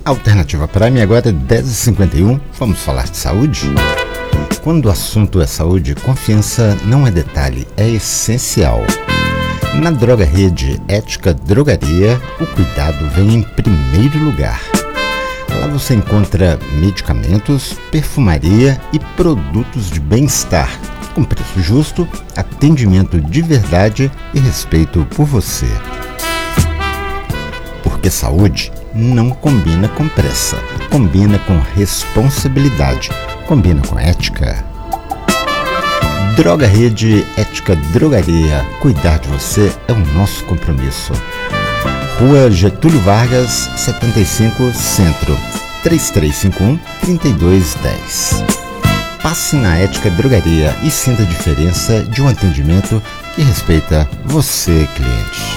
Alternativa Prime, agora 10h51, vamos falar de saúde? Quando o assunto é saúde, confiança não é detalhe, é essencial. Na Droga Rede Ética Drogaria, o cuidado vem em primeiro lugar. Lá você encontra medicamentos, perfumaria e produtos de bem-estar, com preço justo, atendimento de verdade e respeito por você. Porque saúde não combina com pressa, combina com responsabilidade, combina com ética. Droga Rede Ética Drogaria, cuidar de você é o nosso compromisso. Rua Getúlio Vargas, 75, Centro, 3351-3210. Passe na Ética Drogaria e sinta a diferença de um atendimento que respeita você, cliente.